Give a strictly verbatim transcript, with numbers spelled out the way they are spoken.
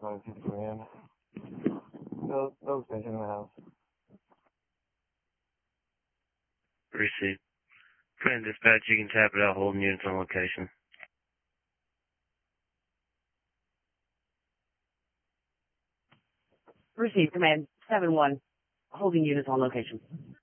five fifty command. No, no extension in the house. Receive. Command dispatch, you can tap it out, holding units on location. Receive. Command seven one, holding units on location.